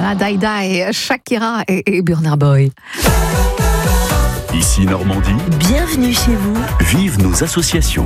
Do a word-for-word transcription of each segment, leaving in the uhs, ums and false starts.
Voilà, Dai Dai, Shakira et, et Burna Boy. Ici Normandie. Bienvenue chez vous. Vive nos associations.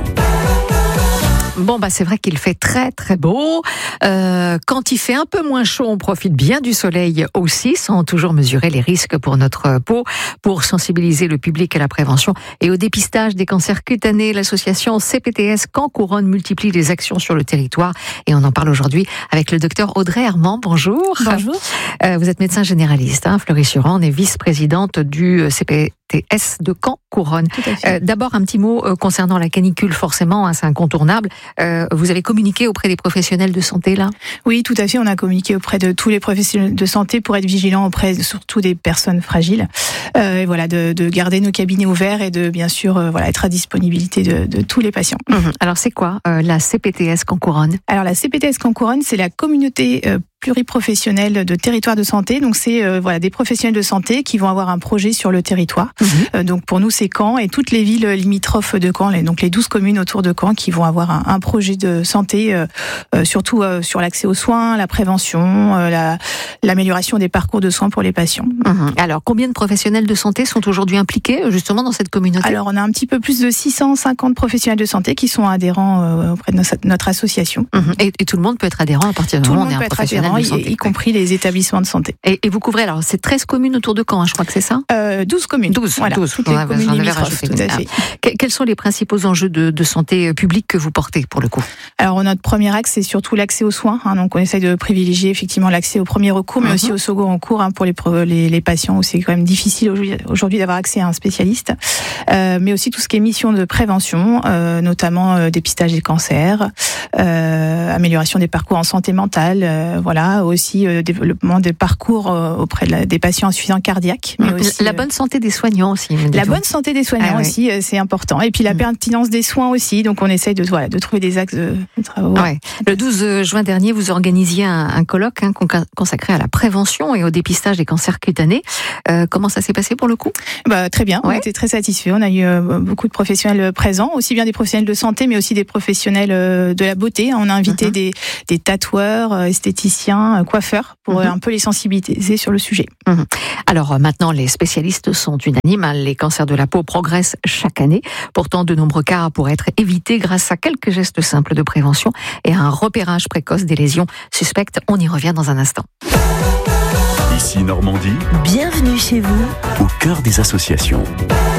Bon, bah c'est vrai qu'il fait très très beau. Euh, quand il fait un peu moins chaud, on profite bien du soleil aussi, sans toujours mesurer les risques pour notre peau. Pour sensibiliser le public à la prévention et au dépistage des cancers cutanés, l'association C P T S Caen Couronne multiplie les actions sur le territoire. Et on en parle aujourd'hui avec le docteur Audrey Herman. Bonjour. Bonjour. Euh, vous êtes médecin généraliste, hein, Fleury-sur-Orne, et vice-présidente du C P T S de Caen Couronne. Euh, d'abord, un petit mot euh, concernant la canicule, forcément, hein, c'est incontournable. Euh, vous avez communiqué auprès des professionnels de santé, là ? Oui, tout à fait. On a communiqué auprès de tous les professionnels de santé pour être vigilants auprès surtout des personnes fragiles. Euh, et voilà, de, de garder nos cabinets ouverts et de bien sûr euh, voilà, être à disponibilité de, de tous les patients. Mmh. Alors, c'est quoi euh, la C P T S Caen Couronne ? Alors, la C P T S Caen Couronne, c'est la communauté euh, pluriprofessionnelle de territoire de santé. Donc, c'est euh, voilà, des professionnels de santé qui vont avoir un projet sur le territoire. Mmh. Euh, donc, pour nous, c'est Caen et toutes les villes limitrophes de Caen, les, donc les douze communes autour de Caen qui vont avoir un, un projet de santé, euh, euh, surtout euh, sur l'accès aux soins, la prévention, euh, la, l'amélioration des parcours de soins pour les patients. Mmh. Alors, combien de professionnels de santé sont aujourd'hui impliqués justement dans cette communauté ? Alors, on a un petit peu plus de six cent cinquante professionnels de santé qui sont adhérents euh, auprès de notre, notre association. Mmh. Et, et tout le monde peut être adhérent à partir du moment où on est un professionnel de santé. Y, y compris les établissements de santé. Et, et vous couvrez, alors, c'est treize communes autour de Caen, hein, je crois que c'est ça ? euh, douze communes. douze, voilà, douze. Toutes les Ouais, communes limitrophes, tout à fait. Que, quels sont les principaux enjeux de, de santé publique que vous portez, pour le coup ? Alors, notre premier axe, c'est surtout l'accès aux soins. Hein, donc, on essaye de privilégier effectivement l'accès au premier recours, mais mm-hmm. aussi au second recours hein, pour les, les, les patients où c'est quand même difficile aujourd'hui, aujourd'hui d'avoir accès à un spécialiste. Euh, mais aussi tout ce qui est mission de prévention, euh, notamment euh, dépistage des cancers, euh, amélioration des parcours en santé mentale, euh, voilà, aussi euh, développement des parcours euh, auprès de la, des patients insuffisants cardiaques. Mais aussi, la bonne santé des soignants aussi. La bonne santé des soignants ah, aussi, ouais. c'est important. Et puis la pertinence des soins aussi. Donc on essaye de, voilà, de trouver des axes de, de travaux. Ouais. Le douze juin dernier, vous organisiez un, un colloque hein, consacré à la prévention et au dépistage des cancers cutanés. Euh, comment ça s'est passé pour le coup ? Bah, très bien, ouais. on était très satisfaits. On a eu euh, beaucoup de professionnels présents, aussi bien des professionnels de santé, mais aussi des professionnels euh, de la beauté. On a invité mm-hmm. des, des tatoueurs, euh, esthéticiens, euh, coiffeurs, pour mm-hmm. un peu les sensibiliser sur le sujet. Mm-hmm. Alors maintenant, les spécialistes sont unanimes. Hein, les cancers de la peau progressent chaque année. Pourtant, de nombreux cas pourraient être évités grâce à quelques gestes simples de prévention et à un repérage précoce des lésions suspectes. On y revient dans un instant. Ici Normandie. Bienvenue chez vous. Au cœur des associations.